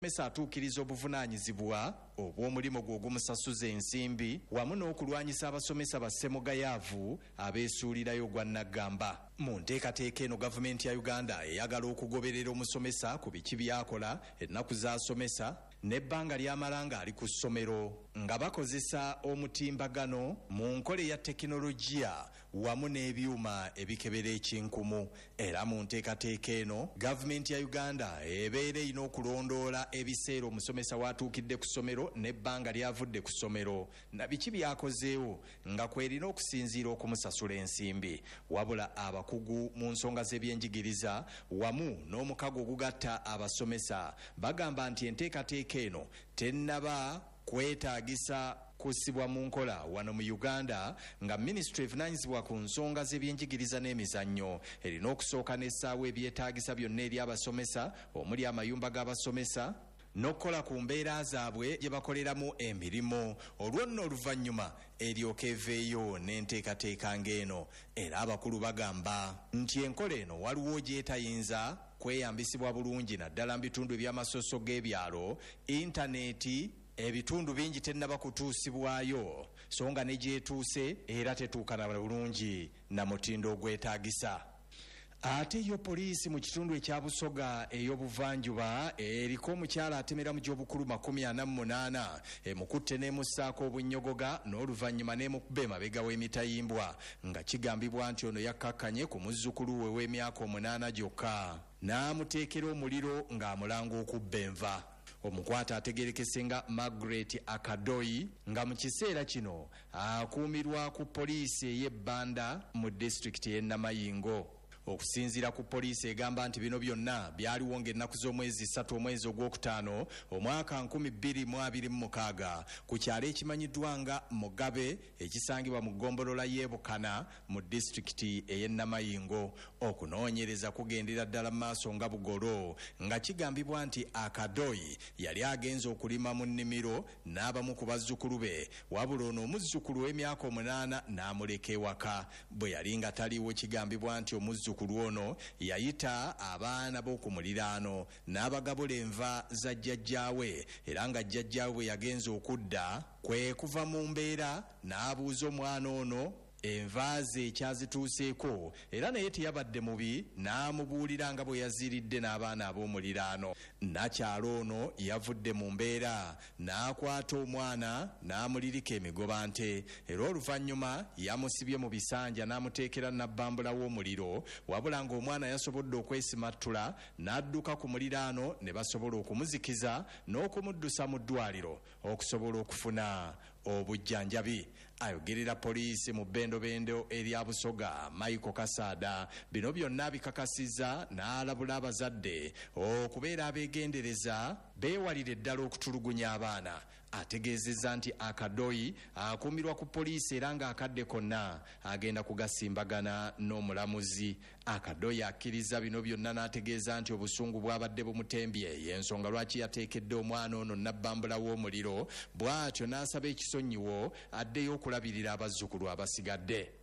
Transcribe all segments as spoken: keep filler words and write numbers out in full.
Mesa atuukiriza obuvunaanyizibwa obw'omulimu gwe ogumusasuza ensimbi wamu n'okulwanyisa abasomesa ba ssemugayaavu abeesuulirayo gwa Naggamba. Mu nteekateeka eno gavumenti ya Uganda eyagala okugoberera omusomesa ku biki by'akola ennaku z'asomesa n'ebbanga ly'amala ng'ali ku ssomero nga bakozesa omutimbagano mu nkola eya tekinologiya wamu n'ebyuma ebikebera ekinkumu. Era mu nteekateeka eno gavumenti ya Uganda ebeera erina okulondoola ebiseera omusomesa w'atuukidde ku ssomero n'ebbanga ly'avudde ku ssomero na biki byakozeewo nga kwerina okusinziira okumusasula ensimbi. Wabula abakugu mu nsonga z'ebyenjigiriza wamu n'omukago ogugatta abasomesa bagamba nti enteekateeka eno tennaba kwetaagisa kusibwa mu nkola wano mu Uganda nga Ministry evunanyizibwa ku nsonga z'ebyenjigiriza n'emizannyo erina okusooka n'essaawa ebyetaagisa byonna eri abasomesa omuli amayumba g'abasomesa n'okukola ku mbeera zaabwe gye bakoleramu emirimu olwo nno oluvannyuma eryoka eveeyo n'enteekateeka ng'eno. Era abakulu bagamba nti enkola eno waliwo gy'etayinza kweyambisibwa bulungi naddala mu bitundu eby'amasoso g'ebyalo, intaneti ebitundu bingi tennaba kutuusibwayo so nga ne gyetuuse era tetuukana bulungi na mutindo ogwetaagisa. Ate yo poliisi mu kitundu ekya Busoga ey'obuvanjuba eriko omukyala atemera mu gy'obukulu makumi ana mu munaana emukutte n'emussaako obunnyogoga n'oluvannyuma n'emukubba emabega w'emitayimbwa nga kigambibwa nti ono yakkakkanye ku muzzukulu we w'emyaka omunaana gyokka n'amuteekera omuliro ng'amulanga okubba enva. Omukwata ategerekese nga Margaret Akadoyi nga mu kiseera kino akuumirwa ku poliisi ey'ebbanda mu disitulikiti y'e Namayingo. Okusinziira ku poliisi egamba nti bino byonna byaliwo ng'ennaku z'omwezi ssatu omwezi ogwokutaano omwaka nkumi bbiri mu abiri mu mukaaga ku kyalo ekimanyiddwa nga Mugabe ekisangibwa mu ggombolola y'e Bukana mu disitulikiti ey'e Namayingo. Okunoonyereza kugendera ddala mu maaso nga bugolo nga kigambibwa nti Akadoyi yali agenze okulima mu nnimiro n'abamu ku bazzukulu be wabula ono omuzzukulu w'emyaka omunaana n'amuleka ewaka. Bwe yali nga taliiwo kigambibwa nti omuzzukulu Kulu ono yayita abaana b'okumuliraano n'abagabula enva za jjajjaawe era nga jjajjaawe bwe yagenza okudda kwe kuva mu mbeera n'abuuza omwana ono enva ze ekyazituuseeko era naye teyabadde mubi n'amubuulira nga bwe yaziiridde n'abaana ab'omuliraano. Nakyalo ono yavudde mu mbeera n'akwata omwana n'amulirika emigoba nte era oluvannyuma yamusibye mu bisanja n'amuteekera nabbambula w'omuliro wabula ng'omwana yasobodde okwesimattula n'adduka ku muliraano ne basobola okumuzikiza n'okumuddusa mu ddwaliro okusobola okufuna obujjanjabi. Ayogerera poliisi mu bbendobendo erya Busoga Michael Kasada bino byonna bikakasiza n'alabula abazadde okubeera abeegendereza beewalire ddala okutulugunya abaana. Ategeezezza nti Akadoyi akuumirwa ku poliisi era ng'akadde konna agenda kugasimbagana n'omulamuzi. Akadoyi akkiriza bino byonna n'ategeeza nti obusungu bwabadde bumutembye y'ensonga lwaki yateekedde omwana ono nabbambula w'omuliro bw'atyo n'asaba ekisonyiwo addeyo okulabirira abazzukulu abasigadde.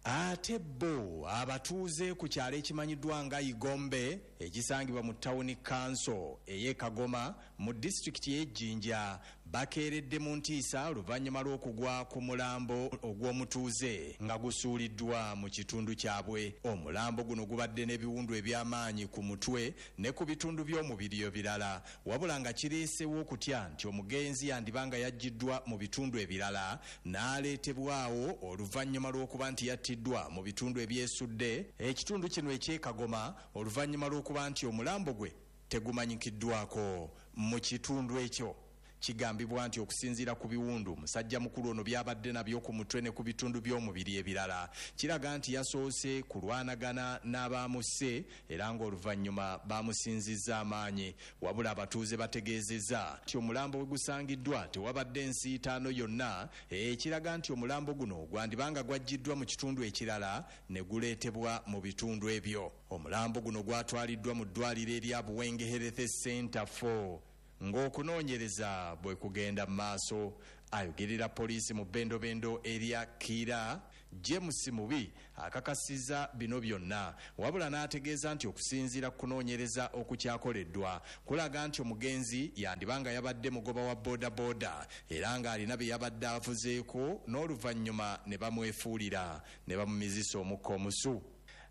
Ate bo abatuuze ku kyalo ekimanyiddwa nga Igombe ekisangibwa mu tawuni kanso ey'e Kagoma mu disitulikiti y'e Jinja bakeeredde mu ntiisa oluvannyuma lw'okugwa ku mulambo ogw'omutuuze nga gusuuliddwa mu kitundu kyabwe. Omulambo guno gubadde n'ebiwundu eby'amaanyi ku mutwe ne ku bitundu by'omubiri ebirala wabula nga kireesewo okutya nti omugenzi yandibanga yaggiddwa mu bitundu ebirala n'aleetebwawo oluvannyuma lw'okuba nti yattiddwa mu bitundu ebyesudde ekitundu kino eky'e Kagoma oluvannyuma lw'okuba nti omulambo gwe tegumanyikiddwako mu kitundu ekyo. Kigambibwa nti okusinziira ku biwundu musajja mukulu ono byabadde nabyo ku mutwe ne ku bitundu by'omubiri ebirala kiraga nti yasoose kulwanagana n'abaamusse era ng'oluvannyuma baamusinzizza amaanyi wabula abatuuze bategeezezza nti omulambo we gusangiddwa tewabadde nsiitaano yonna ekiraga nti omulambo guno gwandibanga gwaggiddwa mu kitundu ekirala ne guleetebwa mu bitundu ebyo. Omulambo guno gwatwaliddwa mu ddwaliro erya Buwenge Health Center four ng'okunoonyereza bwe kugenda mu maaso. Ayogerera poliisi mu bbendobendo erya Kiira, James Mubi akakasiza bino byonna, wabula n'ategeeza nti okusinziira ku kunoonyereza okukyakoleddwa kulaga nti omugenzi yandibanga yabadde mugoba wa boodabooda era ng'alina bye yabadde avuzeeko n'oluvannyuma ne bamwefuulira ne bamumizisa omukka omusu.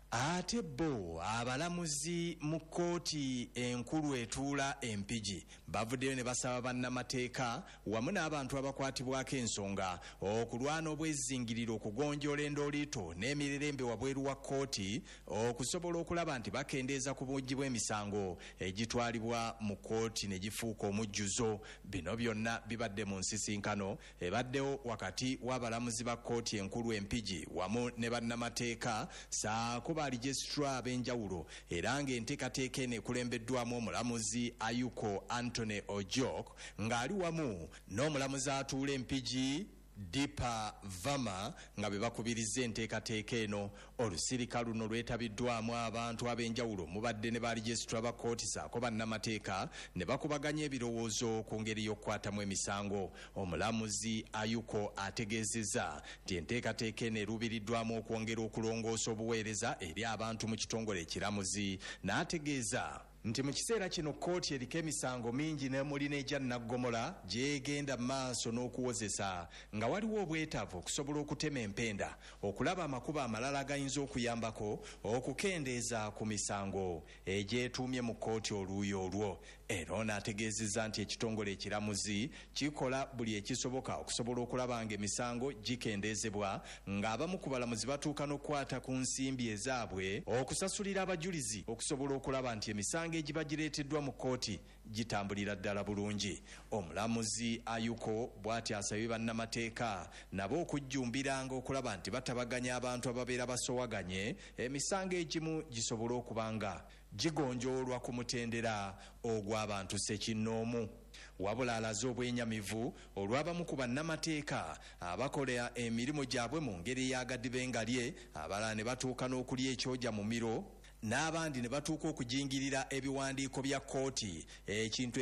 Ate bo abalamuzi mu kkooti enkulu etuula Empigi bavuddeyo ne basaba bannamateeka wamu n'abantu abakwatibwako ensonga okulwana obwezingiriro okugonjoola endooliito n'emirerembe wabweru wa kkooti okusobola okulaba nti bakendeeza ku bungi bw'emisango egitwalibwa mu kkooti ne gifuuka omujjuzo. Bino byonna bibadde mu nsisinkano ebaddewo wakati w'abalamuzi ba kkooti enkulu Empigi wamu ne bannamateeka saako balijisitula ab'enjawulo era ng'enteekateeka eno ekulembeddwamu omulamuzi Ayuko Anthony Ojok ng'ali wamu n'omulamuzi atuula Empigi Deepa Vama nga be bakubiriza enteekateeka eno. Olusirika luno lwetabiddwamu abantu ab'enjawulo mubadde ne balijisitula ba kkooti saako bannamateeka ne bakubaganya ebirowoozo ku ngeri y'okukwatamu emisango. Omulamuzi Ayuko ategeezezza nti enteekateeka eno erubiriddwamu okwongera okulongoosa obuweereza eri abantu mu kitongole ekiramuzi. N'ategeeza nti mu kiseera kino kkooti eriko emisango mingi nemuli n'egya Naggomola gyegenda maaso n'okuwozesa nga waliwo obwetaavu okusobola okutema empenda okulaba amakubo amalala agayinza okuyambako okukendeeza ku misango egyetuumye mu kkooti oluuyi olwo. Era n'ategeezezza nti ekitongole ekiramuzi kikola buli ekisoboka okusobola okulaba nga emisango gikendeezebwa ng'abamu ku balamuzi batuuka n'okukwata ku nsimbi ezaabwe okusasulira abajulizi okusobola okulaba nti emisango egiba gireeteddwa mu kkooti gitambulira ddala bulungi. Omulamuzi Ayuko bw'ati asabye bannamateeka nabo okujjumbiranga okulaba nti batabaganya abantu ababeera basowaganye emisango egimu gisobole okubanga gigonjoolwa ku mutendera ogw'abantu ssekinnoomu. Wabula alaze obwenyamivu olw'abamu ku bannamateeka abakola emirimu gyabwe mu ngeri ey'agaddibe engalye, abalala ne batuuka n'okulya ekyoja mu miro n'abandi ne batuuka okujingirira ebiwandiiko bya kkooti, ekintu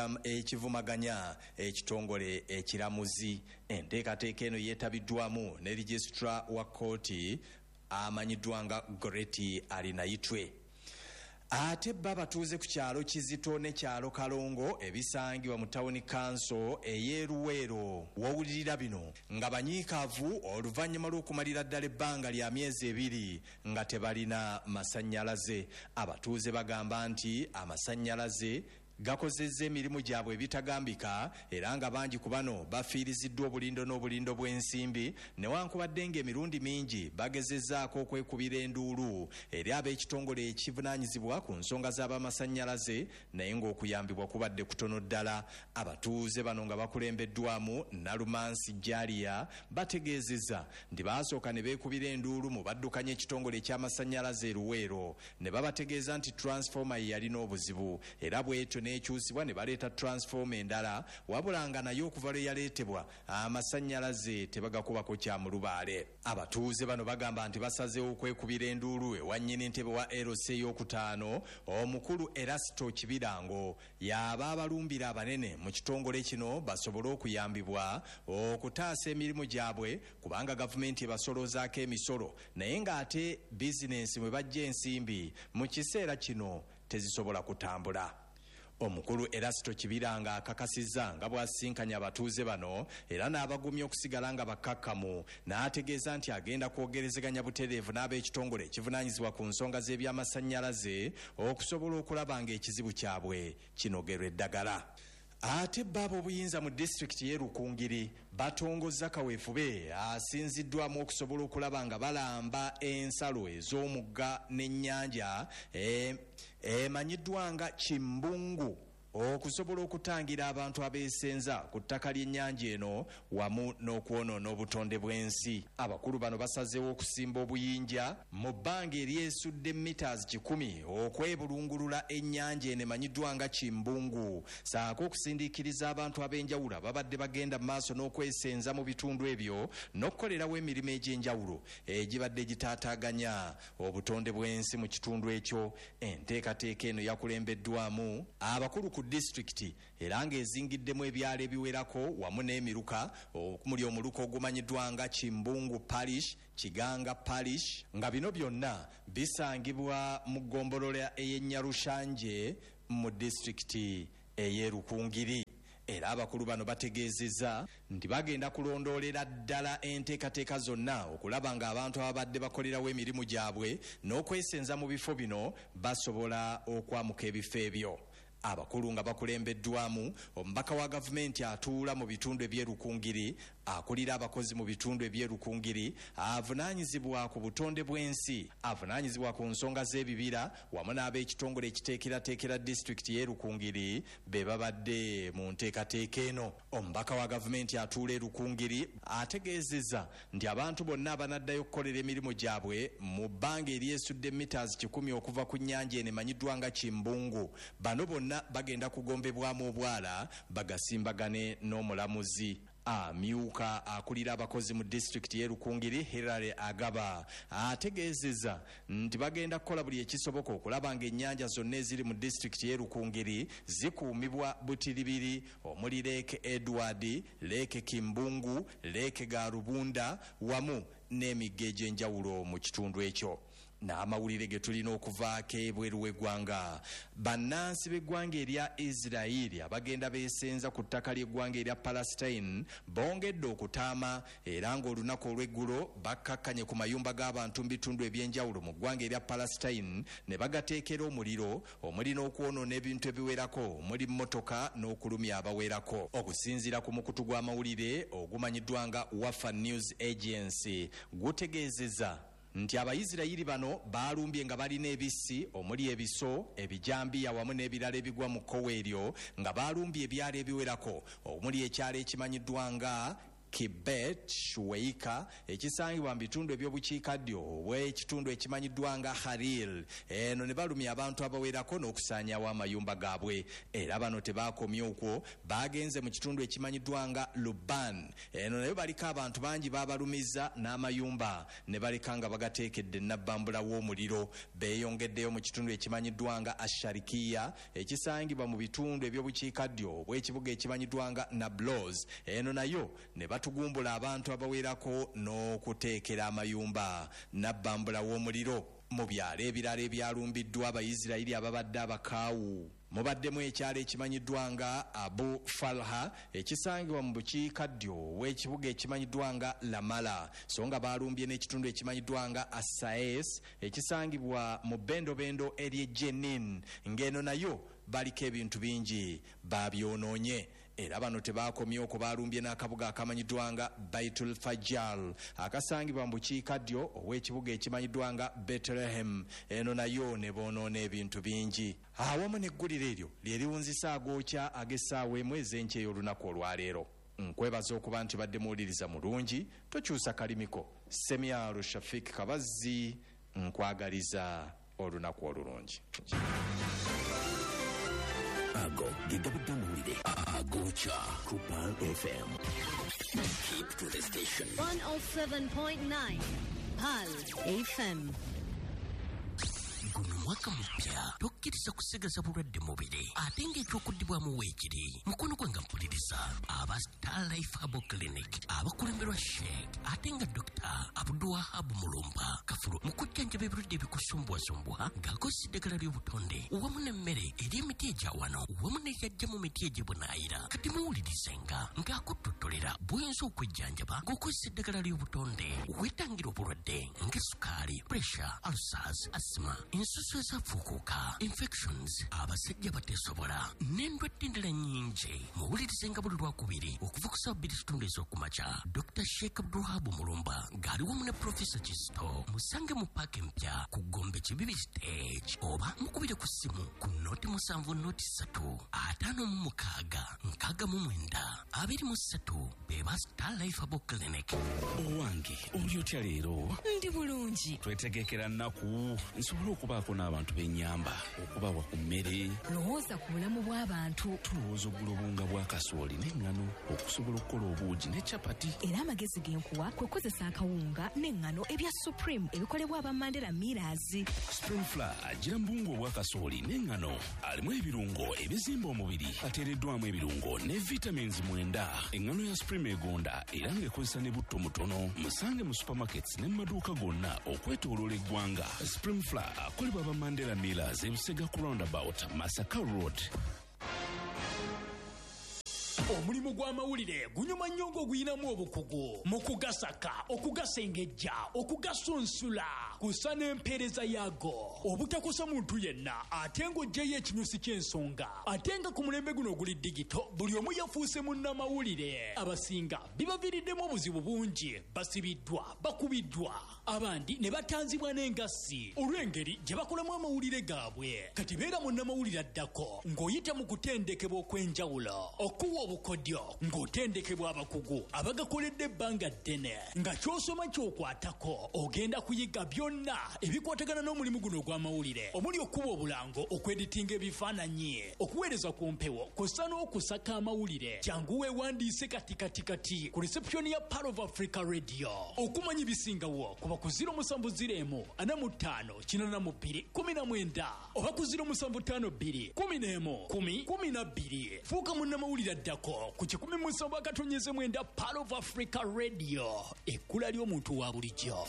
ekivumaganya ekitongole ekiramuzi. Enteekateeka eno yeetabiddwamu ne Registrar wa kkooti amanyiddwa nga Goreti Alinayitwe. Ate bba batuuze ku kyalo Kizito ne kyalo Kalongo ebisangibwa mu tawuni kanso ey'e Luweero wawulirira bino nga banyiikaavu oluvannyuma lw'okumalira ddala ebbanga lya myezi ebiri nga tebalina masannyalaze. Abatuuze bagamba nti amasannyalaze gakozezza emirimu gyabwe ebitagambika era nga bangi ku bano bafiiriziddwa obulindo n'obulindo bw'ensimbi newankubadde ng'emirundi mingi bagezezzaako okwekubira enduulu eri ab'ekitongole ekivunaanyizibwa ku nsonga z'abamasannyalaze naye ng'okuyambibwa kubadde kutono ddala. Abatuuze bano nga bakulembeddwamu Nalumansi Jaliya bategeezezza nti baasooka ne beekubira enduulu mu baddukanya ekitongole eky'amasannyalaze e Luweero ne babategeeza nti transformer ye yalina obuzibu era bw'etyo n'ekyusibwa ne baleeta transformer endala wabula nga naye okuva lwe yaleetebwa amasannyalaze tebagakubako kya mu lubaale. Abatuuze bano bagamba nti basazeewo okwekubira enduulu ewa nnyini ntebe wa L C ey'okutaano omukulu Erasto Kibirango y'aba abalumbira abanene mu kitongole kino basobole okuyambibwa okutaasa emirimu gyabwe kubanga gavumenti ebasoloozaako emisolo naye ng'ate bizinensi mwe bajja ensimbi mu kiseera kino tezisobola kutambula. Omukulu Erasto Kibiranga akakasizza nga bw'asisinkanya abatuuze bano era n'abagumya okusigala nga bakkakkamu n'ategeeza nti agenda kwogerezeganya butereevu n'ab'ekitongole ekivunaanyizibwa ku nsonga z'ebyamasannyalaze okusobola okulaba ng'ekizibu kyabwe kinogerwa eddagala. Ate baba obuyinza mu disitulikiti y'e Rukungiri batongozza kaweefube asinziddwamu okusobola okulaba nga balamba ensalo ez'omugga n'ennyanja emanyiddwa nga Kimbungu okusobola okutangira abantu abeesenza ku ttaka ly'ennyanja eno wamu n'okwonoona obutonde bw'ensi. Abakulu bano basazeewo okusimba obuyinja mu bbanga eryesudde mitas kikumi okwebulungulula ennyanja eno emanyiddwa nga Kimbungu saako okusindiikiriza abantu ab'enjawulo ababadde bagenda mu maaso n'okwesenza mu bitundu ebyo n'okukolerawo emirimu egy'enjawulo egibadde gitaataaganya obutonde bw'ensi mu kitundu ekyo. Enteekateeka eno yakulembeddwamu abakulu ku disitulikiti era ng'ezingiddemu ebyalo ebiwerako wamu n'emiruka okumuli omuluka ogumanyiddwa nga Kimbungu Parish, Kiganga Parish, nga bino byonna bisangibwa mu ggombolola ey'Enyarushanje mu disitulikiti ey'e Rukungiri. Era abakulu bano bategeezezza nti bagenda kulondoolera ddala enteekateeka zonna okulaba ng'abantu ababadde bakolerawo emirimu gyabwe n'okwesenza mu bifo bino basobola okwamuka ebifo ebyo. Abakulu nga bakulembeddwamu omubaka wa gavumenti atuula mu bitundu eby'e Rukungiri, akulira abakozi mu bitundu eby'e Rukungiri, avunaanyizibwa ku butonde bw'ensi, avunaanyizibwa ku nsonga z'ebibira wamu n'ab'ekitongole ekiteekerateekera disitulikiti y'e Rukungiri be babadde mu nteekateeka eno. Omubaka wa gavumenti atuula e Rukungiri ategeezezza nti abantu bonna abanaddayo okukolera emirimu gyabwe mu bbanga eryesudde mitas kikumi okuva ku nnyanja eno emanyiddwa nga Kimbungu, bano bonna bagenda kugombebwamu obwala bagasimbagane n'omulamuzi. Amyuka akulira abakozi mu disitulikiti y'e Rukungiri, Hilary Agaba, ategeezezza nti bagenda kukola buli ekisoboka okulaba ng'ennyanja zonna eziri mu disitulikiti y'e Rukungiri zikuumibwa butiribiri, omuli Lake Edward, Lake Kimbungu, Lake Garubunda wamu n'emigga egy'enjawulo mu kitundu ekyo. N'amawulire ge tulina okuvaako ebweru w'eggwanga. Bannansi b'eggwanga erya Isirayiri abagenda beesenza ku ttaka ly'eggwanga erya Palestine bongedde okutaama era ng'olunaku olw'eggulo bakkakkanye ku mayumba g'abantu mu bitundu eby'enjawulo mu ggwanga erya Palestine ne bagateekera omuliro omuli n'okwonoona ebintu ebiwerako omuli mmotoka n'okulumya abawerako. Okusinziira ku mukutu gw'amawulire ogumanyiddwa nga Wafa News Agency gutegeezezza nti Abayisirayiri bano baalumbye nga balina ebissi omuli ebiso, ebijambiya wamu n'ebirala ebigwa mu kkowe eryo, nga baalumbye ebyalo ebiwerako omuli ekyalo ekimanyiddwa nga Kibet Shweika ekisangibwa mu bitundu eby'obukiikaddyo obw'ekitundu ekimanyiddwa nga Haril. Eno ne balumya abantu abawerako n'okusaanyaawo amayumba gaabwe. Era bano tebaakomye okwo, baagenze mu kitundu ekimanyiddwa nga Luban. Eno nayo baliko abantu bangi baabalumiza n'amayumba ne baleka nga bagateekedde nabbambula w'omuliro. Beeyongeddeyo mu kitundu ekimanyiddwa nga Asharikiya ekisangibwa mu bitundu eby'obukiikaddyo obw'ekibuga ekimanyiddwa nga Nablus. Eno nayo ne tugumbula abantu abawerako n'okuteekera amayumba nabbambula w'omuliro. Mu byalo ebirala ebyalumbiddwa Abayisirayiri ababadde abakaawu mubaddemu ekyalo ekimanyiddwa nga Abu Falha ekisangibwa mu bukiikaddyo w'ekibuga ekimanyiddwa nga Lamala, so nga baalumbye n'ekitundu ekimanyiddwa nga Asaes ekisangibwa mu bendobendo ery'e Jenin, ng'eno nayo baliko ebintu bingi baabyonoonye. Era bano tebaakomye okwo, baalumbye n'akabuga akamanyiddwa nga Baitul Fajal akasangibwa mu bukiikaddyo ow'ekibuga ekimanyiddwa nga Bethlehem. Eno nayo ne boonoona ebintu bingi. Awamu n'eggulire eryo lye liwunzisa agookya ag'essaawa emu ez'enkya olunaku olwaleero. Nkwebaza okuba nti badde muwuliriza mulungi, tokyusa kalimiko. Semyalo Shafik Kabazzi nkwagaliza olunaku olulungi. Ago gigabudde muwulire agookya ku Pearl F M. Keep to the station. one oh seven point nine Pearl F M. Guno mwaka mupya tokkiriza kusigaza bulwadde mubiri ate ng'ekyokuddibwamu weekiri. Mukono gwe nga mpuliriza aba Star Life Herbal Clinic abakulemberwa Sheikh ate nga Doctor Abdulwahab Mulumba Kafulu mu kujjanjaba ebirwadde ebikusumbwasumbwa ng'akozesa eddagala ly'obutonde wamu n'emmere ery'emiti egya wano wamu n'egyajja mu miti egy'ebunaayira. Kati muwulirizenga ng'akuttotolera bw'oyinza okwejjanjaba ng'okozesa eddagala ly'obutonde weetangira obulwadde ng'essukaali, pressure, ulcers, asthma, ensusu ezafuukuuka, infections, abasajja bateesobola n'endwadde endala nnyingi. Muwulirizenga buli lwakubiri okuva ku ssaawa bbiri kitundu ez'okumakya. Doctor Sheikh Abdulwahab Mulumba ng'ali wamu ne Professor Kisto. Musange mu paaka empya ku Gombe Kibibi stage oba mukubire ku ssimu ku nooti musanvu nooti ssatu ataano mu mukaaga nkaaga mu mwenda abiri mu ssatu beba Star Life Herbal Clinic. Owange oli otya leero? Ndi bulungi. Twetegekera nnaku nsobole okubaako n'abantu b'ennyamba okubawa ku mmere. Lowooza ku bulamu bw'abantu. Tulowooza oggula obunga bwa kasooli n'eŋŋano okusobola okukola obuugi ne capati. Era amagezi genkuwa kwe kukozesa akawunga n'eŋŋano ebya Supreme ebikolebwa aba Mandela Millers. Spring Flour agira mu buwunga obwa kasooli n'eŋŋano alimu ebirungo ebizimba omubiri ateereddwamu ebirungo ne vitamins mwenda. Eŋŋano ya Supreme egonda era ng'ekozesa ne butto mutono. Musange mu supermarkets ne mu maduuka gonna okwetooloola eggwanga. Spring Flour akolebwa aba Mandela Millers ebisega ku roundabout Masaka Road. Omulimu gw'amawulire gunyuma nnyo ng'oguyinamu obukugu mu kugasaka, okugasengejja, okugasunsula, kusa n'empeereza yaago. Obutakosa muntu yenna ate ng'oggyeyo ekinyusi ky'ensonga. Ate nga ku mulembe guno oguli digito, buli omu yafuuse munnamawulire. Abasinga bibaviiriddemu obuzibu bungi, basibiddwa, bakubiddwa. Abandi ne batanzibwa n'engassi olw'engeri gye bakolamu amawulire gaabwe. Kati beera munnamawulire addako ng'oyita mu kutendekebwa okw'enjawulo. Okuwa obukodyo ng'otendekebwa abakugu abagakoledde ebbanga ddene nga ky'osoma ky'okwatako ogenda kuyiga byonna ebikwatagana n'omulimu guno ogw'amawulire omuli okuba obulango, okweditinga ebifaananyi, okuweereza ku mpewo kw'ossa n'okusaka amawulire. Jangu weewandiise katikatikati ku reception ya Pearl of Africa Radio. Okumanya ebisingawo kuba ku ziro musanvu ziro emu ana mu ttaano kinaana mu bbiri kumi na mwenda oba ku ziro musanvu ttaano bbiri kumi n'emu kumi kumi na bbiri. Fuuka munnamawulire addako ku kikumi musanvu akatonyeze mwenda Pearl of Africa Radio, ekkula ly'omuntu wa bulijjo.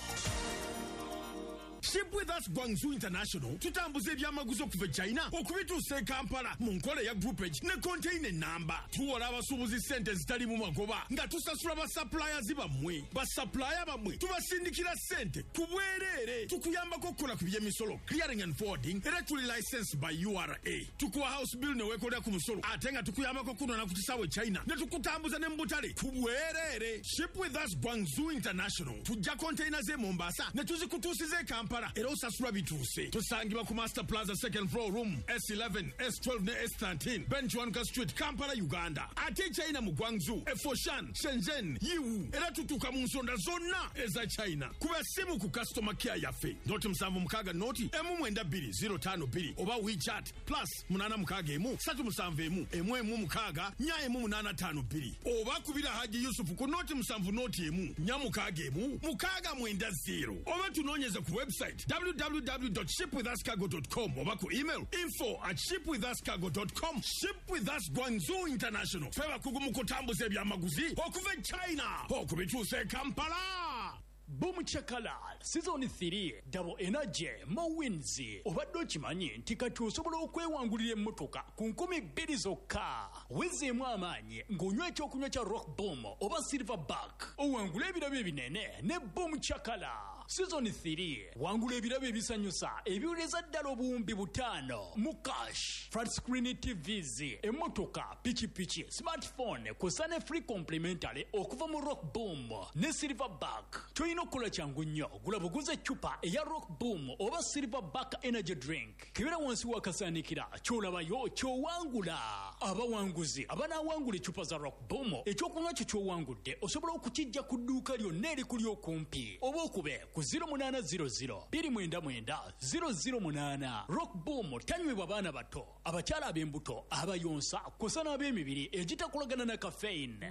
Ship with us Guangzhou International tutambuza ebyamaguzi okuva China okubituusa e Kampala mu nkola ya groupage ne container number. Tuwola abasuubuzi ssente zitali mu magoba nga tusasula basuppliers bammwe. Basupplier bammwe tubasindikira ssente ku bwereere. Tukuyambako okukola ku by'emisolo, clearing and forwarding era tuli licensed by U R A. Tukuwa house bill ne weekolera ku musolo ate nga tukuyambako kunona ku kisaawe China ne tukutambuza ne mu butale ku bwereere. Ship with us Guangzhou International tujja containers e Mombasa ne tuzikutuusiza e Kampala era osasula bituuse. Tusangibwa ku Master Plaza second floor room S eleven, S twelve ne S thirteen Benchwanka Street, Kampala, Uganda. Ate China mu Guangzhou, Foshan, Shenzhen, Yiwu era tutuuka mu nsonda zonna eza China. Kuba simu ku customer care yaffe noti musanvu mukaaga noti emu mwenda bbiri ziro ttaano bbiri oba WeChat plus munaana mukaaga emu ssatu musanvu emu emu emu mukaaga nnya emu munaana ttaano bbiri oba kubira Haji Yusufu ku noti musanvu noti emu nnya mukaaga emu mukaaga mwenda zero oba tunoonyeze ku website w w w dot ship with us cargo dot com oba ku email info at ship with us cargo dot com. Ship with us Guangzhou International feba kugumu kutambuza ebyamaguzi okuva e China okubituusa e Kampala. Boom Chakalal Season three Double Energy Mo Wins. Obadde okimanyi nti kati osobola okwewangulira emmotoka ku nkumi bbiri zokka. Wezeemu amaanyi ng'onywa ekyokunywa kya Rock Boom oba Silverback. Owangula ebirabo ebinene ne Boom Chakala. Season three wangula ebirabo ebisanyusa ebiwuleza ddala obuwumbi butaano mu cash, flat screen T Vs, emmotoka, pikipiki, smartphone kw'ossa ne free complimentary okuva mu Rock Boom ne Silverback. Toyina okukola kyangu nnyo, gula buguze eccupa eya Rock Boom oba Silverback energy drink. Kebera wansi wakasaanikira ky'olabayo ky'owangula. Abawanguzi abanaawangula eccupa za Rock Boom ekyokunywa kyo ky'owangudde osobola okukijja ku dduuka lyonna erikuli okumpi oba okube ku ziro munaana ziro ziro bbiri mwenda mwenda ziro ziro munaana. Rock Boom tanywebwa baana bato, abakyala ab'embuto, abayonsa kw'ossa n'ab'emibiri egitakolagana na caffeine.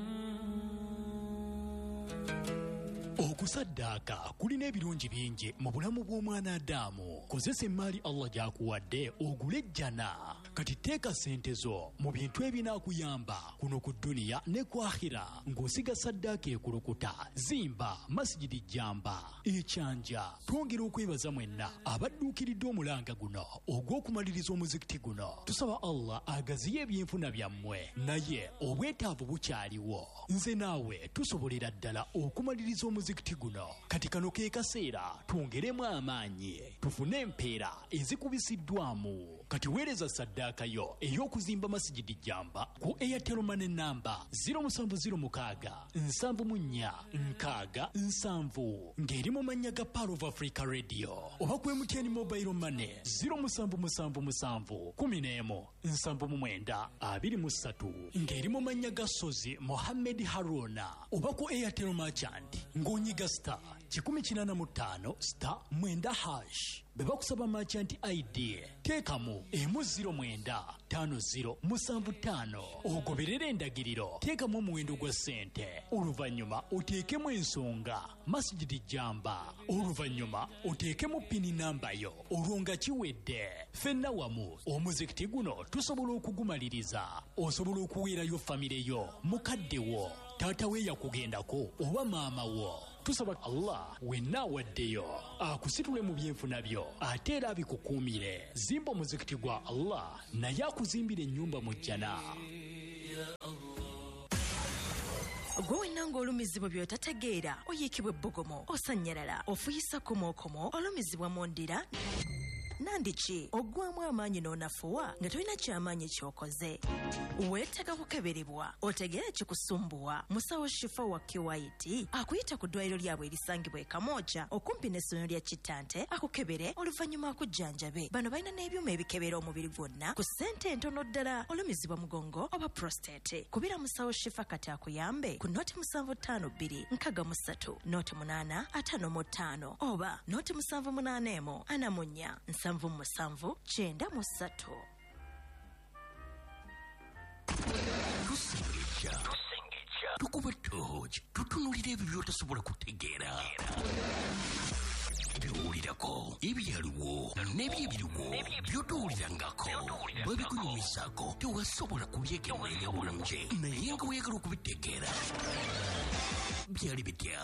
Okusaddaaka kulina ebirungi bingi mu bulamu bw'omwana Adamu. Kozesa emmaali Allah gy'akuwadde ogule ejjana. Kati teeka ssente zo mu bintu ebinaakuyamba kuno ku dduniya ne ku akhira ng'osiga saddaaka ekulukuta. Zimba Masjidi Jamba ekyanja. Twongera okwebaza mwenna abadduukiridde omulanga guno ogw'okumaliriza omuzikiti guno. Tusaba Allah agaziye ebyenfuna byammwe, naye obwetaavu bukyaliwo. Nze naawe tusobolera ddala okumaliriza omuzikiti guno. Kati kano ke kaseera twongeremu amaanyi tufune empeera ezikubisiddwamu. Kati weereza saddaaka yo ey'okuzimba Masjidi Jamba ku Airtel Money namba ziro musanvu ziro mukaaga nsanvu mu nnya nkaaga nsanvu ng'eri mu mannya ga Pearl of Africa Radio, oba ku M T N Mobile Money ziro musanvu musanvu musanvu kumi n'emu nsanvu mu mwenda abiri mu ssatu ng'eri mu mannya ga Sozi Mohammed Haruna, oba ku Airtel Merchant ng'onyiga star kikumi kinaana mu ttaano star mwenda hash bwe bakusaba merchant I D teekamu emu ziro mwenda ttaano ziro musanvu ttaano ogoberera endagiriro teekamu omuwendo gwa ssente oluvannyuma oteekemu ensonga masjidi jamba oluvannyuma oteekemu pini namba yo olwo nga kiwedde ffenna wamu omuzikiti guno tusobola okugumaliriza osobola okuweerayo famire yo mukadde wo taata we yakugendako oba maama wo tusaba Allah wenna awaddeyo akusitule mu byenfuna byo ate era abikukuumire zimba omuzikiti gwa Allah naye akuzimbira ennyumba mu jjana. gwe wenna ng'olumizibwa by'otategeera oyiikibwa ebbogomo osanyalala ofuyisa komookomo olumizibwa mu ndira nandiki oggwamu amaanyi n'onafuwa nga tolina kyamaanyi ky'okoze weetaaga kukeberebwa otegeera kikusumbuwa musawo shifa wa kiwaiti akuyita ku ddwaliro lyabwe erisangibwa e Kamooja okumpi n'essomero lya Kittante akukebere oluvannyuma akujjanjabe. Bano balina n'ebyuma ebikebera omubiri gwonna ku ssente entono ddala olumizibwa mugongo oba prostate. Kubira musawo shifa kati akuyambe ku nooti musanvu ttaano bbiri nkaga mu ssatu nooti munaana ataano mu ttaano oba nooti musanvu munaana emu ana mu nnya nsanvu mu musanvu kyenda mu ssatu. Tusengeja tukuba tohoji tutunulira ebyo byotasobola kutegeera biwulirako ebyaliwo n'ebyebiriwo byotuwulirangako bwe bikunyumisako tewasobola kubyegemanya bulungi naye nga weegala okubitegeera byali bitya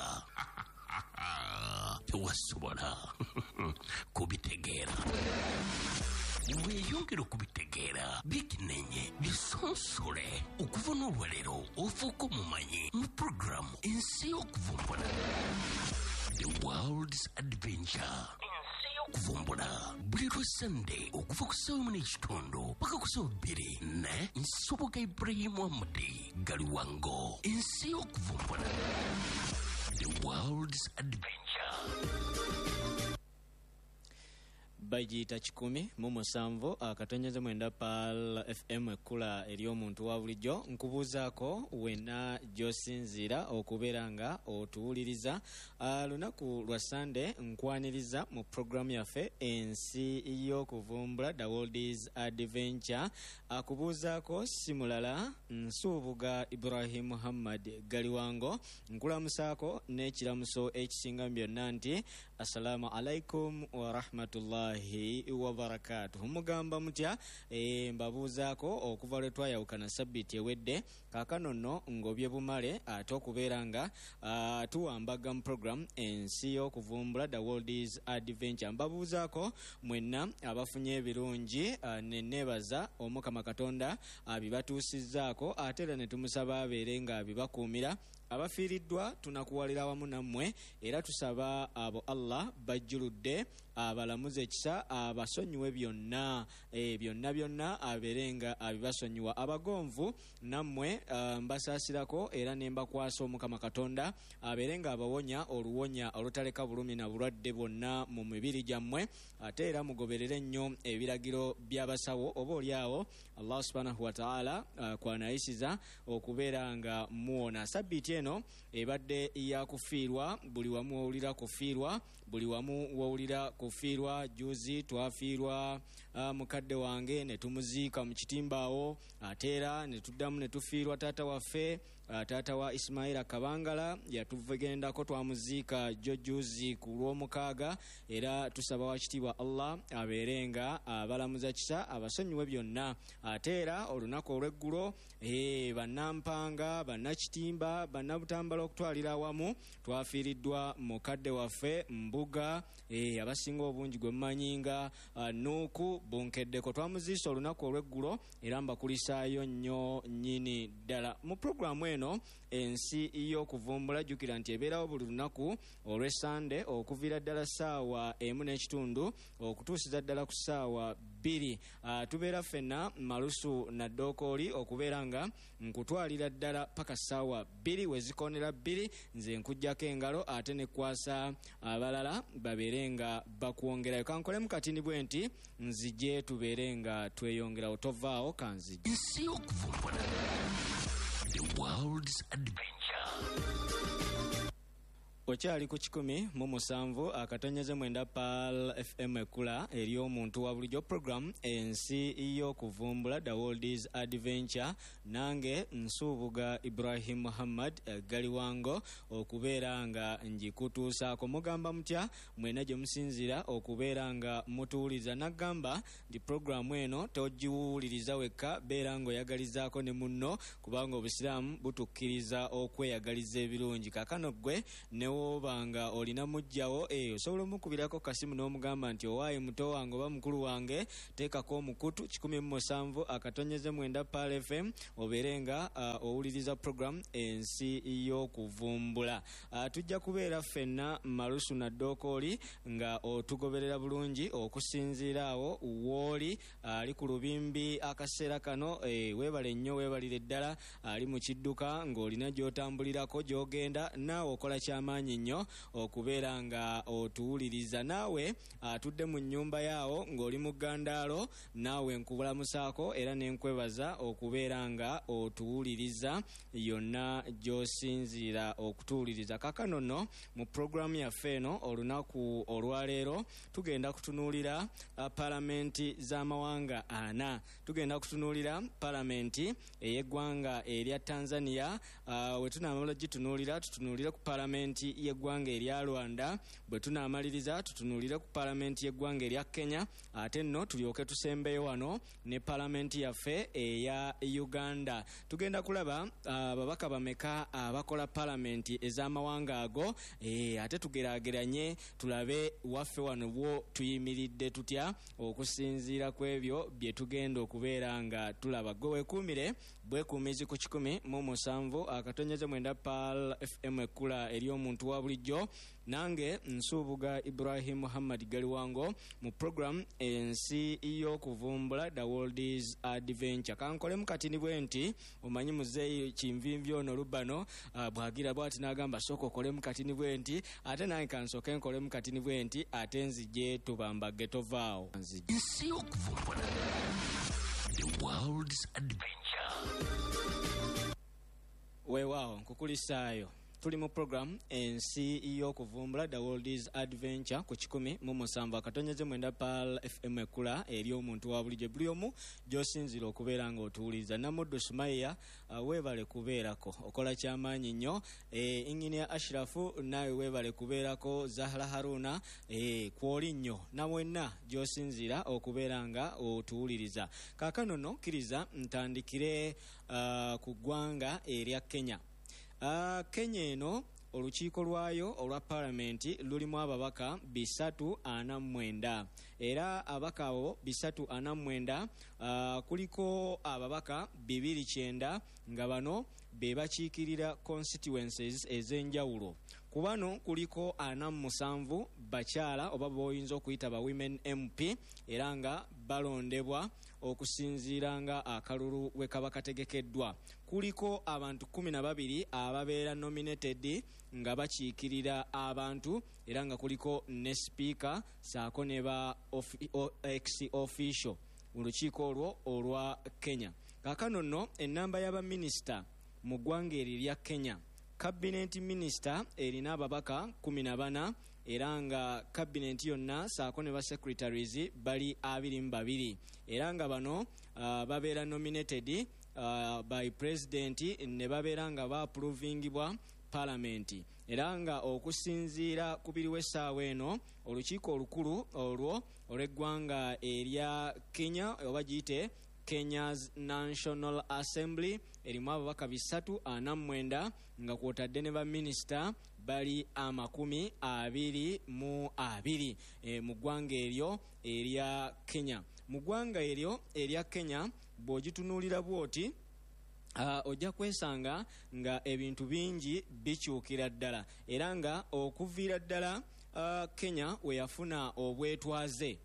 tewasobola kubitegeera weeyongera okubitegeera bikinenye bisonsole okuva n'olwalero ofuuka omumanyi mu puroguramu ensi y'okuvumbula The World's Adventure. Ensi y'okuvumbula buli lwa Sunday okuva ku ssaawa emu n'ekitundu paka ku ssaawa bbiri ne Nsoboga Ibrahim Amadi Galiwango. Ensi y'okuvumbula The World's Adventure. Bagiyita kikumi mu musanvu akatonnyeza mwenda pal F M ekkula ery'omuntu wa bulijjo nkubuuzaako wenna gy'osinziira okubeera nga otuwuliriza. Lunaku lwa Sande nkwaniriza mu programu yaffe ensi y'okuvumbula The World's Adventure. Akubuuzaako si mulala Nsuubuga Ibrahim Muhammad Galiwango nkulamusaako n'ekiramuso ekisinga byonna nti assalamu alaikum wa rahmatullahi wa barakatuh. Mugamba mutya? E, mbabuuzaako okuva lwe twayawukana sabbiiti ewedde kaakano nno ng'obye bumale ate okubeera nga uh, tuwambaga mu program ensi y'okuvumbula The World's Adventure. Mbabuuzaako mwenna abafunye ebirungi uh, ne neebaza Omukama Katonda abibatuusizzaako ate era ne tumusaba abeere nga abibakuumira. Abafiiriddwa tunakuwalira wamu nammwe era tusaba abo Allah bajjuludde abalamuze ekisa abasonyiwe byonna e, byonna byonna abeerenga abibasonyiwa. Abagonvu nammwe uh, mbasaasirako era ne mbakwasa Omukama Katonda abeerenga abawonya oluwonya olutaleka bulumi na bulwadde bwonna mu mibiri gyammwe ate era mugoberere nnyo ebiragiro by'abasawo oba oliawo Allah subhanahu wa ta'ala uh, kwanayisiza okubeera nga muwona. Sabbiiti eno ebadde yakufiirwa buli wamu wawulira kufiirwa buli wamu wawulira kufiirwa. Juzi twafiirwa uh, mukadde wange ne tumuziika mu kitimbaawo ate era ne tuddamu ne tufiirwa taata waffe uh, taata wa Ismaila Kabangala yatuvugendako twamuziika jo juzi ku lw'omukaaga era tusaba wakitiibwa Allah abeerenga abalamuza kisa abasonyiwe byonna ate era olunaku olw'eggulo e, bannampanga bannakitimba bannabutambala okutwalira awamu twafiiriddwa mukadde waffe Mbuga e, abasinga obungi gwe mmanyinga uh, Nuuku Bunkeddeko twamuziisa olunaku olw'eggulo era mbakulisaayo nnyo nnyini ddala. Mu puroguramu eno ensi y'okuvumbula jjukira nti ebeerawo buli lunaku olw'Essande okuviira ddala ssaawa emu n'ekitundu okutuusiza ddala ku ssaawa bbiri. Uh, tubeera ffenna malusu na Dookooli okubeera nga nkutwalira ddala paka ssaawa bbiri wezikoonera bbiri nze nkujjako engalo ate ne kwasa abalala babeere nga bakwongerayo. Kankolemu katini bwe nti nzije tubeere nga tweyongerawo tovaawo kanzije. Ensi y'okuvumbula The World's Adventure. okyali ku kikumi mu musanvu akatonyeze mwenda pal fm ekula eri omuntu wa bulijjo program ensi y'okuvumbula the world is adventure nange nsuubuga Ibrahim Muhammad eh, Galiwango okubeera nga njikutuusaako mugamba mutya mwena gye musinzira okubeera nga mutuuliza nagamba ndi programu eno togiwuliriza wekka beera ng'oyagalizaako ne munno kubanga obusiraamu butukkiriza okweyagaliza ebirungi kakano gwe newobanga olina mujjawo eyo osobola omukubirako kasimu n'omugamba nti owaayi muto wange oba mukulu wange teekako omukutu kikumi mu musanvu akatonyeze mwenda pal fm obeere nga uh, owuliriza program ensi y'okuvumbula uh, tujja kubeera ffenna malusu naddokooli nga otugoberera bulungi okusinziira awo wooli ali uh, ku lubimbi akaseera kano eh, weebale nnyo weebalire ddala ali uh, mu kidduka ng'olina gy'otambulirako gy'ogenda naawe okola kyamaanyi nnyo okubeera nga otuwuliriza naawe atudde uh, mu nnyumba yaawo ng'oli mu ggandaalo naawe nkubulamusaako era nenkwebaza okubeera nga otuwuliriza yonna gy'osinziira okutuwuliriza kakano nno mu programu yaffe eno olunaku olwaleero tugenda kutunuulira uh, palamenti z'amawanga ana tugenda kutunuulira palamenti ey'eggwanga erya Tanzania uh, we tunaamala gitunuulira tutunuulire ku palamenti y'eggwanga erya Rwanda bwe tunaamaliriza tutunuulire ku palamenti y'eggwanga erya Kenya ate nno tulyoke tusembeyo wano ne palamenti yaffe eya Uganda tugenda kulaba ababaka uh, bameka abakola uh, palamenti ez'amawanga ago e, ate tugeraageranye tulabe waffe wano bwo tuyimiridde tutya okusinziira ku ebyo bye tugenda okubeera nga tulaba gwe weekuumire bwekuumizi ku kikumi mu musanvu akatonyeze mwenda pal fm ekula eri omuntu wa bulijjo nange nsuubuga Ibrahim Muhammad Galiwango mu program ensi y'okuvumbula the world is adventure kankolemu katini bwe nti omanyi muzeeyi kinvinvi ono lubano uh, bwagira bwati n'agamba soko okolemu katini bwe nti ate nange kansooke nkolemu katini bwe nti ate nzije tubambage tovaawo ensi y'okuvumbula the world's adventure weewaawo nkukulisaayo tuli mu program ensi y'okuvumbula the world is adventure ku kikumi mu musanvu akatonyeze mwenda pal fm ekula eri omuntu wa bulijjo buli omu gy'osinzira okubeera nga otuwuliriza namuddu Sumaiya uh, weebale kubeerako okola kyamaanyi nnyo e, Engineer Ashrafu naawe weebale kubeerako Zahra Haruna e, kwoli nnyo namwenna gy'osinzira okubeera nga otuwuliriza kaakano nno kkiriza ntandikire uh, ku ggwanga erya Kenya. Uh, Kenya eno olukiiko lwayo olwa palamenti lulimu ababaka bisatu ana mwenda era ababaka abo bisatu ana mwenda uh, kuliko ababaka bibiri kyenda nga bano be bakiikirira constituencies ez'enjawulo ku bano kuliko ana musanvu bakyala oba boyinza okuyita ba women M P era nga balondebwa okusinziira nga akalulu we kaba kategekeddwa kuliko abantu kumi na babiri ababeera nominated nga bakiikirira abantu era nga kuliko ne speaker saako ne ba ex official mu lukiiko olwo olwa Kenya kaakano nno ennamba y'abaminisita mu ggwanga erya Kenya cabinet minister erina ababaka kumi na bana era nga cabinet yonna saako ne ba secretaries bali abiri mu babiri era nga bano uh, babeera nominated uh, by president ne babeera nga ba-approvingibwa parliament era nga okusinziira ku biri w'essaawa eno olukiiko olukulu olwo olw'eggwanga erya Kenya oba giyite Kenya's National Assembly erimu ababaka bisatu ana mwenda nga kwotadde ne baminisita bali amakumi abiri mu abiri e, mu ggwanga eryo erya Kenya mu ggwanga eryo erya Kenya bw'ogitunuulira bw'oti Uh, ojja kwesanga nga ebintu bingi bikyukira ddala era nga okuviira ddala uh, Kenya we yafuna obwetwaze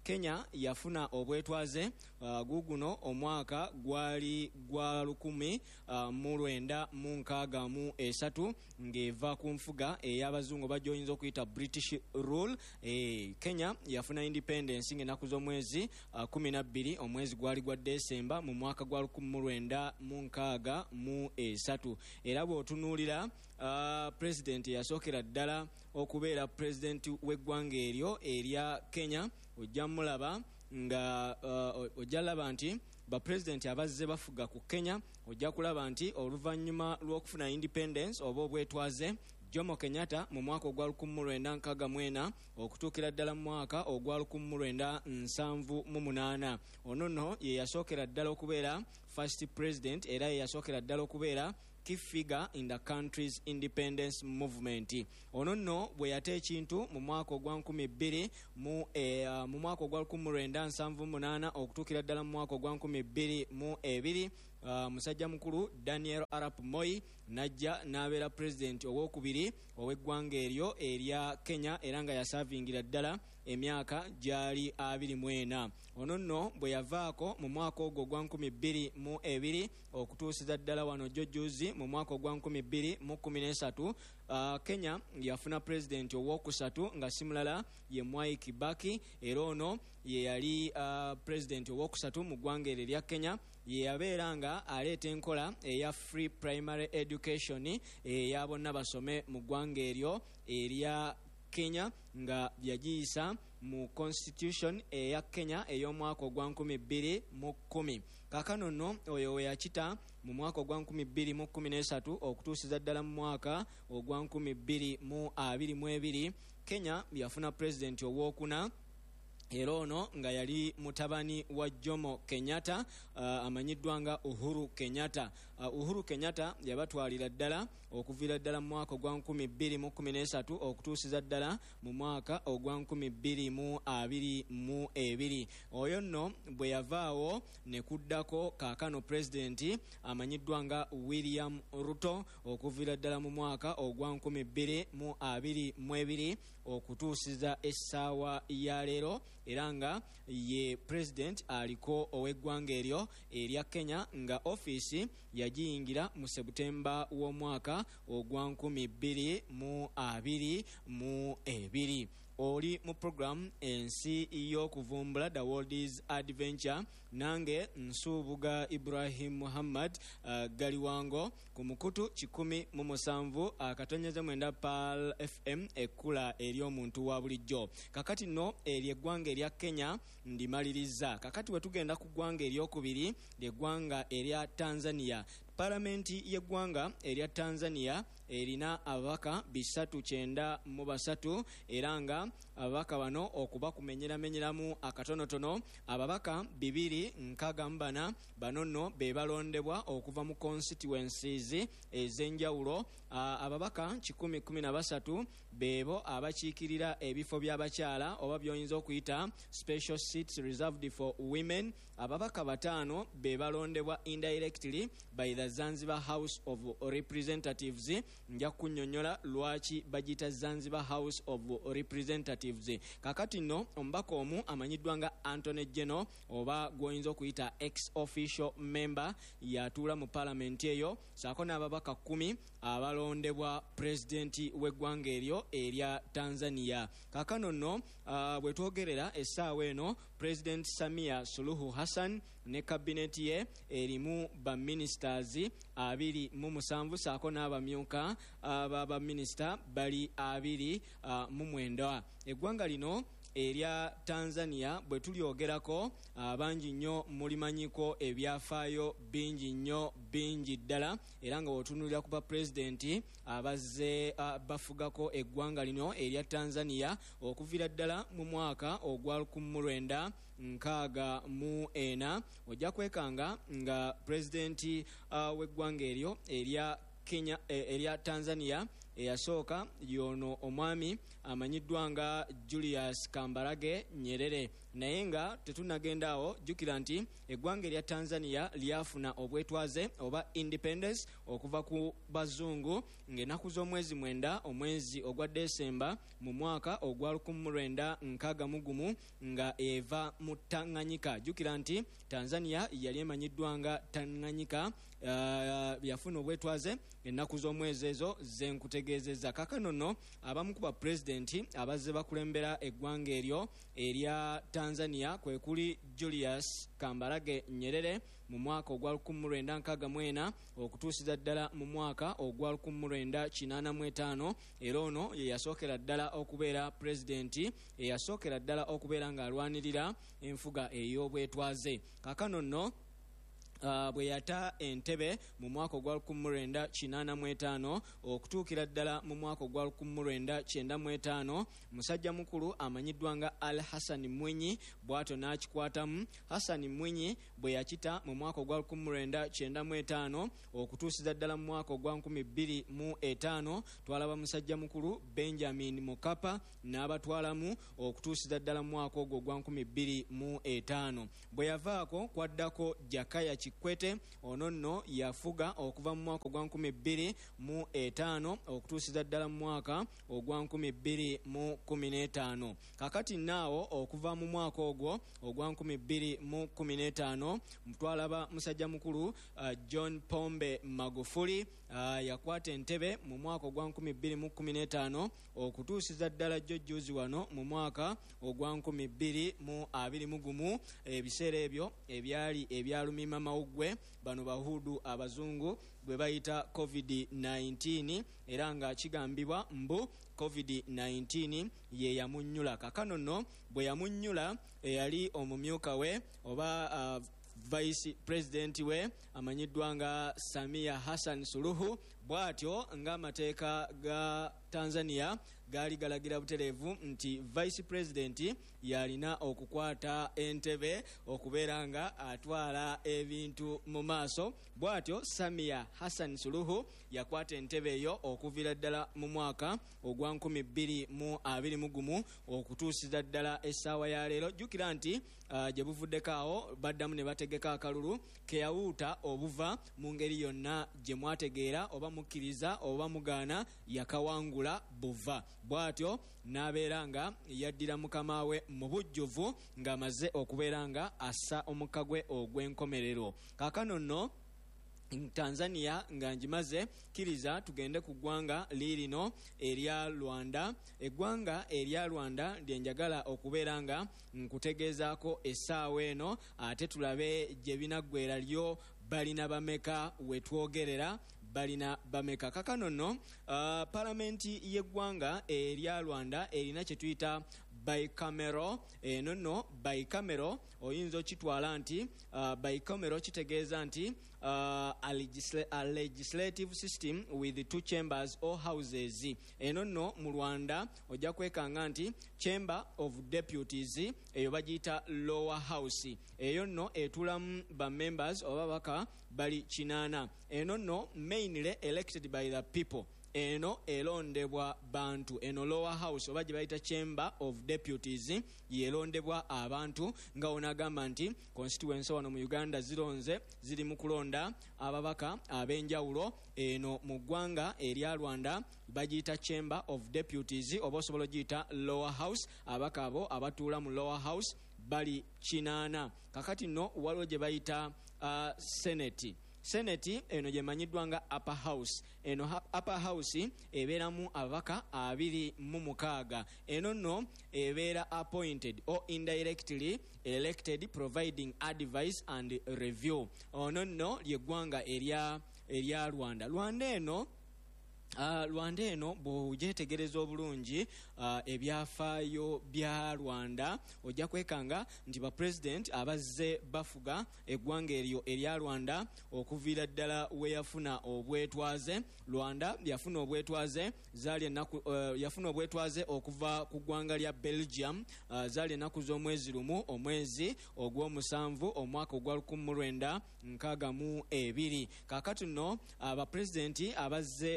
Kenya yafuna obwetwaze uh, guguno omwaka gwali gwa lukumi uh, mu lwenda mu nkaaga mu esatu ng'eva ku nfuga ey'abazungu bajoyinza okuyita British rule. E, Kenya yafuna independence ng'ennaku z'omwezi uh, kumi na bbiri omwezi gwali gwa Desemba mu mwaka gwa lukumi mu lwenda mu nkaaga mu esatu. Era bw'otunuulira uh, president yasookera ddala okubeera president w'eggwanga eryo erya Kenya, ojja mulaba nga uh, ojja laba nti ba president abazze bafuga ku Kenya, ojja kulaba nti oluvannyuma lw'okufuna independence oba obwetwaze Jomo Kenyatta mu mwaka ogwa lukumi mu lwenda nkaaga mu ena okutuukira ddala mu mwaka ogwa lukumi mu lwenda nsanvu mu munaana. Ono nno ye yasookera ddala okubeera first president era ye yasookera ddala okubeera key figure in the country's independence movement. Ono nno bwe yate ekintu mu mwaka ogwa nkumi bbiri mu e, uh, mu mwaka ogwa lukumi mu lwenda nsanvu munaana okutuukira ddala mu mwaka ogwa nkumi bbiri mu ebiri. Uh, musajja mukulu Daniel Arap Moi najja n'abeera president owokubiri ow'eggwanga eryo erya Kenya era nga yasavingira ddala emyaka gyali abiri mu ena. Ono nno bwe yavaako mu mwaka ogwo ogwa nkumi bbiri mu ebiri okutuusiza ddala wano jjojuzi mu mwaka ogwa nkumi bbiri mu kumi n'esatu, uh, Kenya yafuna president owokusatu nga si mulala ye Mwai Kibaki era ono ye yali uh, president owokusatu mu ggwanga eryo erya Kenya. Ye yabeera nga aleeta enkola eya free primary education eya bonna basome mu ggwanga eryo erya Kenya nga yagiyisa mu constitution eya Kenya ey'omwaka ogwa nkumi bbiri mu kkumi. Kaakano nno oyo we yakita mu mwaka ogwa nkumi bbiri mu kkumi n'esatu okutuusiza ddala mu mwaka ogwa nkumi bbiri mu abiri mu ebiri. Kenya yafuna president owookuna era ono nga yali mutabani wa Jomo Kenyatta, uh, amanyiddwa nga Uhuru Kenyatta. Uh, Uhuru Kenyatta yabatwalira ddala okuviira ddala mu mwaka ogwa nkumi bbiri mu kkumi n'esatu okutuusiza ddala mu mwaka ogwa nkumi bbiri mu abiri mu ebiri. Oyo nno bwe yavaawo ne kuddako kaakano president amanyiddwa nga William Ruto okuviira ddala mu mwaka ogwa nkumi bbiri mu abiri mu ebiri okutuusiza essaawa ya leero era nga ye president aliko ow'eggwanga eryo erya Kenya nga office yagiyingira mu Septemba w'omwaka ogwa nkumi bbiri mu abiri mu ebiri. Oli mu program ensi y'okuvumbula The World is Adventure, nange Nsubuga Ibrahim Muhammad uh, Galiwango ku mukutu kikumi mu musanvu akatonyeze mwenda Pal F M ekkula ery'omuntu wa bulijjo. Kakati nno ery'eggwanga erya Kenya ndimaliriza. Kakati we tugenda ku ggwanga eryokubiri ly'eggwanga erya Tanzania. Palamenti y'eggwanga erya Tanzania erina ababaka bisatu kyenda mu basatu era nga ababaka bano okuba kumenyeramenyeramu akatonotono ababaka bibiri nkaaga mu bana bano nno be balondebwa okuva mu constituencies ez'enjawulo. Uh, ababaka kikumi kumi na basatu beebo abakiikirira ebifo by'abakyala oba by'oyinza okuyita special seats reserved for women. Ababaka bataano be balondebwa indirectly by the Zanzibar House of Representatives. Nja kunnyonnyola lwaki bagita Zanzibar House of Representatives. Kakati nno omubaka omu amanyiddwa nga Anthony General oba gw'oyinza okuyita ex official member yatuula mu parliament eyo, saako n'ababaka kumi abalondebwa president w'eggwanga eryo erya Tanzania. Kaakano nno uh, bwe twogerera essaawa eno President Samia Suluhu Hassan ne cabinet ye erimu ba ministers abiri mu musanvu saako n'abamyuka aba ba minister bali abiri uh, mu mwenda. Eggwanga lino erya Tanzania bwe tulyogerako abangi nnyo mulimanyiko ebyafaayo bingi nnyo bingi ddala era nga wotunulira ku ba president abazze uh, bafugako eggwanga lino erya Tanzania okuviira ddala mu mwaka ogwa lukumi mu lwenda nkaaga mu ena ojja kwekanga nga president uh, w'eggwanga eryo erya Kenya eh, erya Tanzania eyasooka yono omwami amanyiddwa nga Julius Kambarage Nyerere. Naye nga tetunagenda awo, jjukira nti eggwanga erya Tanzania lyafuna obwetwaze oba independence okuva ku bazungu ng'ennaku z'omwezi mwenda omwezi ogwa Desemba mu mwaka ogwa lukumi mu lwenda nkaaga mu gumu nga eva mu Tanganyika. Jjukira nti Tanzania yali emanyiddwa nga Tanganyika. Uh, yafuna obwetwaze ennaku z'omwezi ezo zenkutegeezezza. Kaakano nno abamu ku bapulezidenti abazze bakulembera eggwanga eryo erya Tanzania kwe kuli Julius Kambarage Nyerere mu mwaka ogwa lukumi mu lwenda nkaaga mu ena okutuusiza ddala mu mwaka ogwa lukumi mu lwenda kinaana mu etaano. Era ono ye yasookera ddala okubeera pulezidenti eyasookera ddala okubeera ng'alwanirira enfuga ey'obwetwaze. Kaakano nno Uh, bwe yata entebe mu mwaka ogwa lukumi mu lwenda kinaana mu etaano okutuukira ddala mu mwaka ogwa lukumi mu lwenda kyenda mu etaano, musajja mukulu amanyiddwa nga Al Hassan Mwinyi bw'atyo n'akikwatamu. Hassan Mwinyi bwe yakita mu mwaka ogwa lukumi mu lwenda kyenda mu etaano okutuusiza ddala mu mwaka ogwa nkumi bbiri mu etaano, twalaba musajja mukulu Benjamin Mkapa n'abatwalamu okutuusiza ddala mu mwaka ogwo ogwa nkumi bbiri mu etaano. Bwe yavaako kwaddako Jakaya Kikwete, ono nno yafuga okuva mu mwaka ogwa nkumi bbiri mu etaano okutuusiza ddala mu mwaka ogwa nkumi bbiri mu kumi n'etaano. Kakati naawo okuva mu mwaka ogwo ogwa nkumi bbiri mu kumi n'etaano twalaba musajja mukulu uh, John Pombe Magufuli uh, yakwata entebe mu mwaka ogwa nkumi bbiri mu kumi n'etaano okutuusiza ddala jjojjuuzi wano mu mwaka ogwa nkumi bbiri mu abiri mu gumu. Ebiseera ebyo ebyali ebyalumima mawuggwe bano bahudu abazungu bwe bayita covid nineteen, era nga kigambibwa mbu covid nineteen ye yamunnyula. Kakano nno bwe yamunnyula eyali omumyuka we oba uh, vice president we amanyiddwa nga Samia Hassan Suluhu, bw'atyo ng'amateeka ga Tanzania gaali galagira butereevu nti vice president yalina okukwata entebe okubeera nga atwala ebintu mu maaso. Bw'atyo Samia Hassan Suluhu yakwata entebe eyo okuviira ddala mu mwaka ogwa nkumi bbiri mu abiri mu gumu okutuusiza ddala essaawa ya leero. Jjukira nti uh, gye buvuddeko awo baddamu ne bategeka akalulu keyawuuta obuva mu ngeri yonna gye mwategeera oba mukkiriza oba mugaana yakawangula buva. Bw'atyo n'abeera nga yaddira mukama we mu bujjuvu ng'amaze okubeera nga assa omukka gwe ogw'enkomerero. Kaakano nno Tanzania nga njimaze kiriza tugende ku ggwanga liirino erya Rwanda. Eggwanga erya Rwanda lye njagala okubeera nga nkutegeezaako essaawa eno, ate tulabe gye binaggweera lyo balina bameka we twogerera balina bameka. Kakano nno uh, palamenti y'eggwanga erya Rwanda erina kye tuyita bicameral. Eno nno bicameral oyinza okitwala nti uh, bicameral kitegeeza nti uh, a, legisla- a legislative system with two chambers or houses. Eno nno mu Rwanda ojja kwekanga nti chamber of deputies eyo bagiyita lower house. Eyo nno etulamu ba members oba baka bali kinaana. Eno nno mainly elected by the people. Eno elondebwa bantu. Eno lower house oba gye bayita chamber of deputies yelondebwa abantu nga onagamba nti constituency wano mu Uganda zironze ziri mu kulonda ababaka ab'enjawulo. Eno mu ggwanga erya Rwanda bagiyita chamber of deputies oba osobola giyita lower house. Abaka abo abatuula mu lower house bali kinaana. Kakati nno waliwo gye bayita uh, senate. Senate eno gye manyiddwa nga upper house. Eno ha, upper house ebeeramu ababaka abiri mu mukaaga. Eno nno ebeera appointed or indirectly elected providing advice and review. Ono nno ly'eggwanga erya erya Rwanda. Rwanda eno Uh, Rwanda eno bw'ogyetegereza obulungi uh, ebyafaayo bya Rwanda ojja kwekanga nti ba president abazze bafuga eggwanga eryo erya Rwanda okuviira ddala we yafuna obwetwaze. Rwanda yafuna obwetwaze zaali ennaku uh, yafuna obwetwaze okuva ku ggwanga lya Belgium uh, zaali ennaku z'omwezi lumu omwezi ogw'omusanvu omwaka ogwa lukumi mu lwenda nkaaga mu ebiri. Kaakati nno aba president abazze bakulembera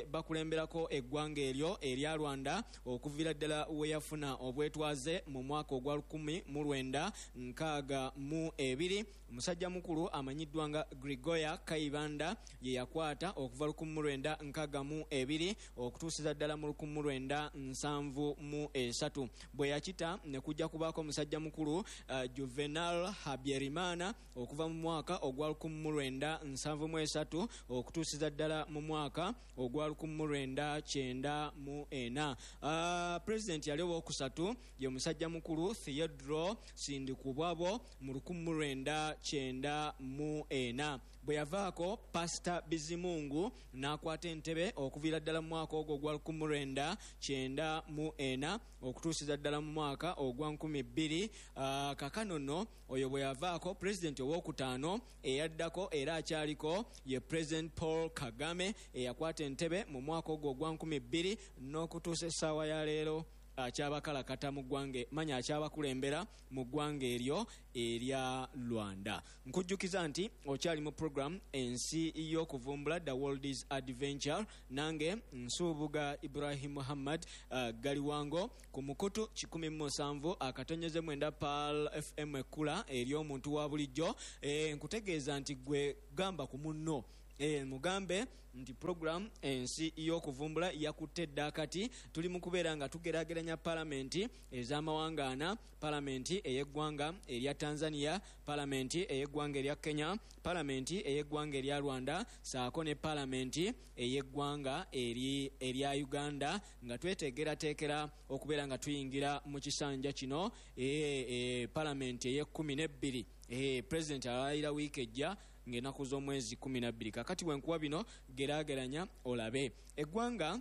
okukulemberako eggwanga eryo erya Rwanda okuviira ddala we yafuna obwetwaze mu mwaka ogwa lukumi mu lwenda nkaaga mu ebiri. Omusajja mukulu amanyiddwa nga Gregoya Kayibanda ye yakwata okuva lukumi mu lwenda nkaaga mu ebiri okutuusiza ddala mu lukumi mu lwenda nsanvu mu esatu. Bwe yakita ne kujja kubaako omusajja mukulu uh, Juvenal Habyarimana okuva mu mwaka ogwa lukumi mu lwenda nsanvu mu esatu okutuusiza ddala mu mwaka ogwa lukumi mu lwenda kyenda mu ena. Uh, President yali owookusatu ye musajja mukulu Theodore Sindikubwabo mu lukumi mu lwenda kyenda mu ena. Bwe yavaako Pastor Bizimungu n'akwata entebe okuviira ddala mu mwaka ogwo ogwa lukumi mu lwenda kyenda mu ena okutuusiza ddala mu mwaka ogwa nkumi bbiri. Uh, kakano nno oyo bwe yavaako President owookutaano eyaddako era akyaliko ye President Paul Kagame eyakwata entebe mu mwaka ogwo ogwa nkumi bbiri n'okutuusa essaawa ya leero akyabakalakata mu ggwange manya akyabakulembera mu ggwanga eryo erya Rwanda. Nkujjukiza nti okyali mu program ensi y'okuvumbula The World is Adventure, nange Nsubuga Ibrahim Muhammad uh, Galiwango ku mukutu kikumi mu musanvu akatonyeze mwenda Pal F M ekkula ery'omuntu wa bulijjo. E, nkutegeeza nti gwe gamba ku munno E, mugambe nti program ensi y'okuvumbula yakutte eddaakati. Tuli mu kubeera nga tugeraageranya palamenti ez'amawanga ana, palamenti ey'eggwanga erya Tanzania, palamenti ey'eggwanga erya Kenya, palamenti ey'eggwanga erya Rwanda saako ne palamenti ey'eggwanga eri erya Uganda, nga tweteekerateekera okubeera nga tuyingira mu kisanja kino e, e, palamenti ey'ekkumi n'ebbiri. E, President alayira wiiki ejja ng'ennaku z'omwezi kumi na bbiri. Kakati wenkuwa bino geraageranya olabe eggwanga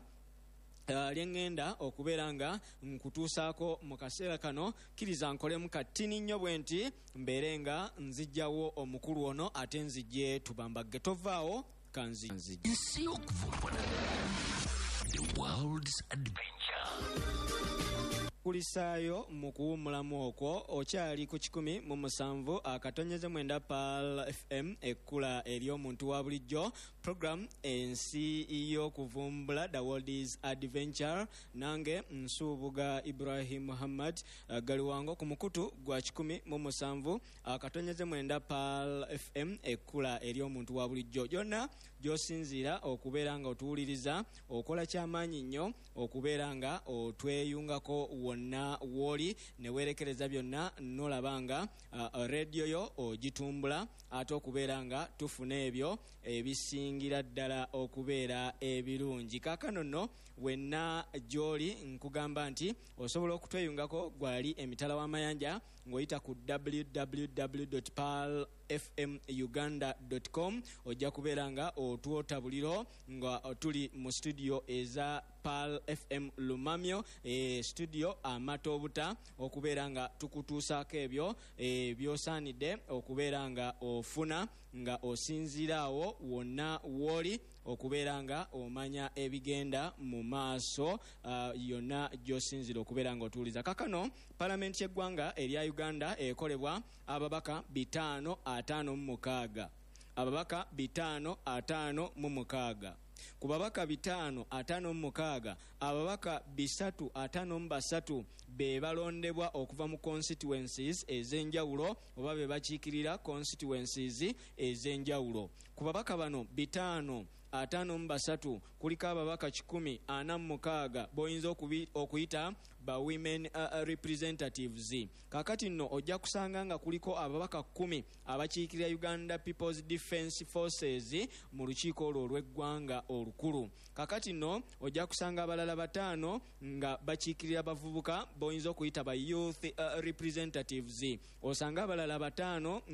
Uh, lyengenda okubeera nga nkutuusaako mu kaseera kano. Kiriza nkolemu katini nnyo bwe nti mbeere nga nzijjawo omukulu ono ate nzijje tubambagge. Tovaawo kanzi ensi y'okuvumbula The World's Adventure. Kulisaayo mu kuwummulamu okwo okyali ku kikumi mu musanvu akatonyeze mwenda Pal F M ekkula ery'omuntu wa bulijjo. Program ensi y'okuvumbula The World is Adventure, nange Nsubuga Ibrahim Muhammad uh, Galiwango ku mukutu gwa kikumi mu musanvu akatonyeze mwenda Pal F M ekkula ery'omuntu wa bulijjo. Jonna gy'osinziira okubeera nga otuwuliriza okola kyamaanyi nnyo okubeera nga otweyungako wonna woli ne weerekereza byonna nolaba nga uh, radio yo ogitumbula ate okubeera nga tufuna ebyo ebisingira ddala okubeera ebirungi. Kaakano nno wenna gy'oli nkugamba nti osobola okutweyungako gwali emitala w'amayanja ng'oyita ku w w w dot pal f m uganda dot com. ojja kubeera nga otwotabuliro nga tuli mu studio eza Pal F M Lumamyo, e, studio amatobuta okubeera nga tukutuusaako ebyo e, byosaanidde okubeera nga ofuna nga osinziraawo wonna woli okubeera nga omanya ebigenda mu maaso uh, yonna gy'osinzira okubeera nga otuuliza. Kakano palamenti y'eggwanga erya Uganda ekolebwa ababaka bitaano ataano mu mukaaga ababaka bitaano ataano mu mukaaga. Ku babaka bitaano ataano mu mukaaga ababaka bisatu ataano mu basatu be balondebwa okuva mu constituencies ez'enjawulo oba be bakiikirira constituencies ez'enjawulo. Ku babaka bano bitaano ataano mu basatu kuliko ababaka kikumi ana mu mukaaga boyinza okuyita ba women uh, representatives. Kakati nno ojja kusanga nga kuliko ababaka kumi abakiikirira Uganda People's Defence Forces mu lukiiko olwo olw'eggwanga olukulu. Kakati nno ojja kusanga abalala bataano nga bakiikirira bavubuka boyinza okuyita ba youth uh, representatives. Osanga abalala bataano